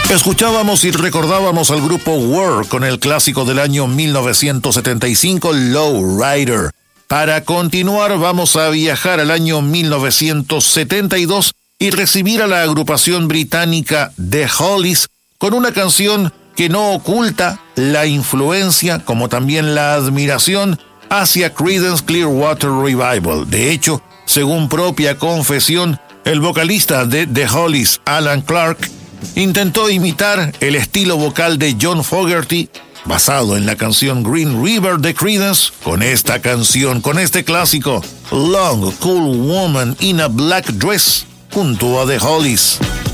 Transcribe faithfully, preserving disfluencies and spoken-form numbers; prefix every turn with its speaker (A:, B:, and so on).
A: Escuchábamos y recordábamos al grupo War con el clásico del año mil novecientos setenta y cinco, Low Rider. Para continuar vamos a viajar al año mil novecientos setenta y dos y recibir a la agrupación británica The Hollies con una canción que no oculta la influencia como también la admiración hacia Creedence Clearwater Revival. De hecho, según propia confesión, el vocalista de The Hollies, Alan Clark, intentó imitar el estilo vocal de John Fogerty, basado en la canción Green River de Creedence, con esta canción, con este clásico, Long Cool Woman in a Black Dress, junto a The Hollies.